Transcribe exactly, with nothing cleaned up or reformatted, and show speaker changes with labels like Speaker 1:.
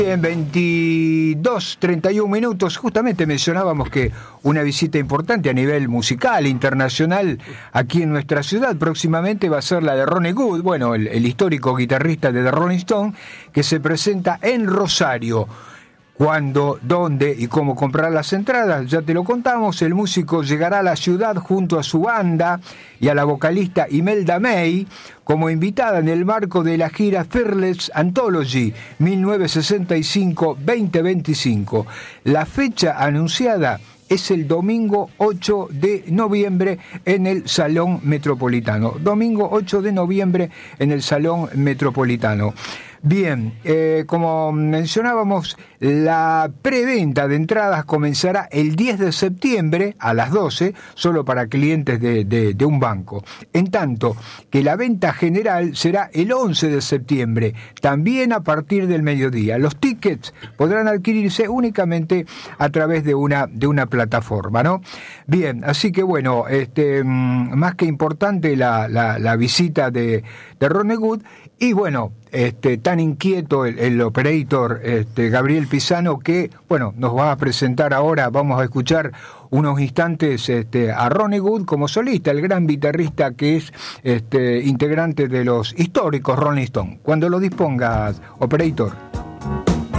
Speaker 1: En veintidós, treinta y uno minutos, justamente mencionábamos que una visita importante a nivel musical, internacional, aquí en nuestra ciudad, próximamente va a ser la de Ronnie Wood, bueno, el, el histórico guitarrista de The Rolling Stones, que se presenta en Rosario. Cuándo, dónde y cómo comprar las entradas, ya te lo contamos. El músico llegará a la ciudad junto a su banda y a la vocalista Imelda May como invitada en el marco de la gira Fearless Anthology mil novecientos sesenta y cinco a veinte veinticinco. La fecha anunciada es el domingo ocho de noviembre en el Salón Metropolitano. Domingo ocho de noviembre en el Salón Metropolitano. Bien, eh, como mencionábamos, la preventa de entradas comenzará el diez de septiembre a las doce, solo para clientes de, de, de un banco. En tanto que la venta general será el once de septiembre, también a partir del mediodía. Los tickets podrán adquirirse únicamente a través de una, de una plataforma, ¿no? Bien, así que bueno, este, más que importante la, la, la visita de, de Ronnie Wood. Y bueno, este, tan inquieto el, el operator este, Gabriel Pisano, que bueno, nos va a presentar ahora, vamos a escuchar unos instantes este, a Ronnie Wood como solista, el gran guitarrista que es este, integrante de los históricos Rolling Stones. Cuando lo dispongas, operator.